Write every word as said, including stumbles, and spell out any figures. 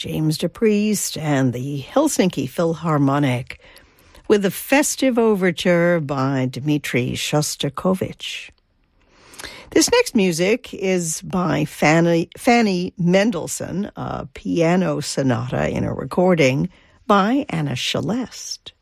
James DePriest and the Helsinki Philharmonic with the Festive Overture by Dmitri Shostakovich. This next music is by Fanny, Fanny Mendelssohn, a piano sonata in a recording by Anna Celeste.